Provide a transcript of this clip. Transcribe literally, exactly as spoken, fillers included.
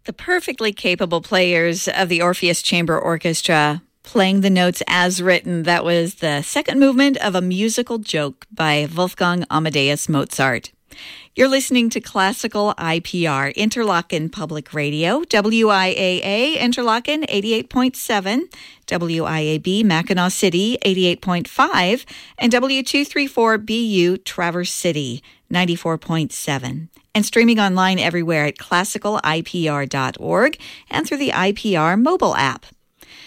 The perfectly capable players of the Orpheus Chamber Orchestra playing the notes as written. That was the second movement of a musical joke by Wolfgang Amadeus Mozart. You're listening to Classical I P R, Interlochen Public Radio, W I A A, Interlochen eighty-eight point seven, W I A B, Mackinac City eighty-eight point five, and W two thirty-four B U, Traverse City ninety-four point seven. And streaming online everywhere at classical I P R dot org and through the I P R mobile app.